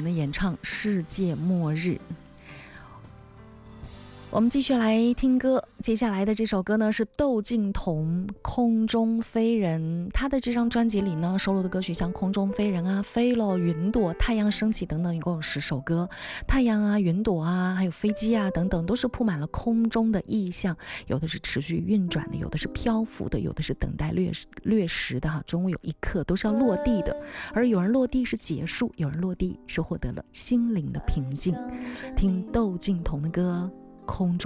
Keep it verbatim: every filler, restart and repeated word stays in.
的演唱《世界末日》。我们继续来听歌，接下来的这首歌呢是窦靖童《空中飞人》。他的这张专辑里呢收录的歌曲像《空中飞人》啊、飞了、云朵、太阳升起等等，一共有十首歌。太阳啊、云朵啊，还有飞机啊等等，都是铺满了空中的意象，有的是持续运转的，有的是漂浮的，有的是等待掠掠食的哈，终有一刻都是要落地的。而有人落地是结束，有人落地是获得了心灵的平静。听窦靖童的歌。空中